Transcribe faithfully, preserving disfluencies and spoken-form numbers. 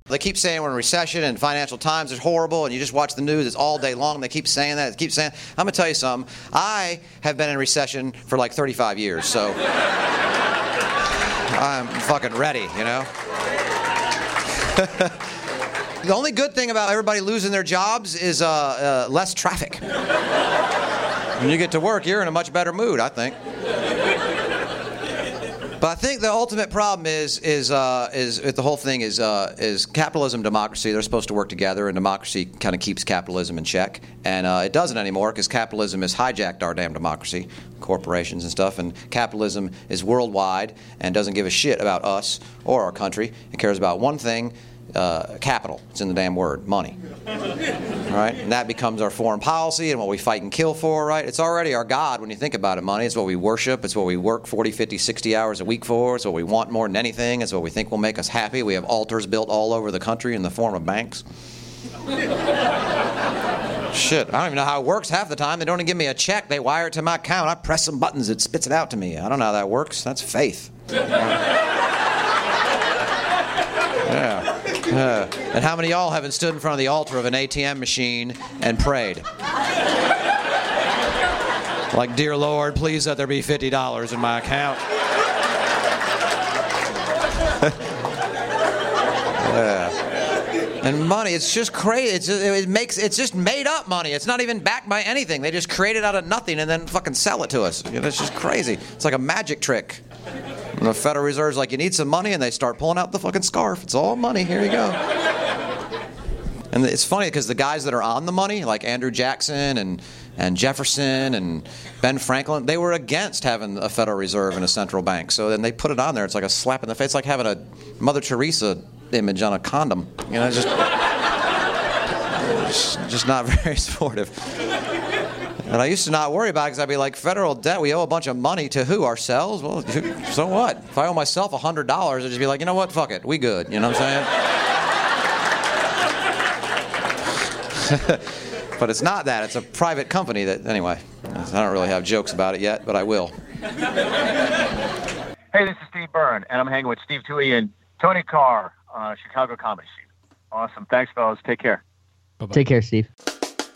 They keep saying we're in a recession and financial times are horrible, and you just watch the news. It's all day long. They keep saying that. They keep saying. I'm gonna tell you something. I have been in recession for like thirty-five years, so I'm fucking ready, you know. The only good thing about everybody losing their jobs is uh, uh, less traffic. When you get to work, you're in a much better mood, I think. But I think the ultimate problem is is uh, is the whole thing is uh, is capitalism, democracy. They're supposed to work together, and democracy kind of keeps capitalism in check. And uh, it doesn't anymore because capitalism has hijacked our damn democracy, corporations and stuff. And capitalism is worldwide and doesn't give a shit about us or our country. It cares about one thing. Uh, capital. It's in the damn word, money. Right? And that becomes our foreign policy and what we fight and kill for, right? It's already our God when you think about it, money. It's what we worship. It's what we work forty, fifty, sixty hours a week for. It's what we want more than anything. It's what we think will make us happy. We have altars built all over the country in the form of banks. Shit, I don't even know how it works half the time. They don't even give me a check. They wire it to my account. I press some buttons. It spits it out to me. I don't know how that works. That's faith. Yeah. Uh, and how many of y'all haven't stood in front of the altar of an A T M machine and prayed? Like, dear Lord, please let there be fifty dollars in my account. Yeah. And money, it's just crazy. It's just, it makes it's just made up money. It's not even backed by anything. They just create it out of nothing and then fucking sell it to us. You know, it's just crazy. It's like a magic trick. And the Federal Reserve's like, you need some money, and they start pulling out the fucking scarf. It's all money. Here you go. And it's funny because the guys that are on the money, like Andrew Jackson and, and Jefferson and Ben Franklin, they were against having a Federal Reserve and a central bank. So then they put it on there. It's like a slap in the face. It's like having a Mother Teresa image on a condom. You know, it's just, it's just not very supportive. And I used to not worry about it because I'd be like, federal debt, we owe a bunch of money to who? Ourselves? Well, so what? If I owe myself one hundred dollars, I'd just be like, you know what? Fuck it. We good. You know what I'm saying? But it's not that. It's a private company that, anyway, I don't really have jokes about it yet, but I will. Hey, this is Steve Byrne, and I'm hanging with Steve Toohey and Tony Carr on Chicago Comedy Scene. Awesome. Thanks, fellas. Take care. Bye-bye. Take care, Steve.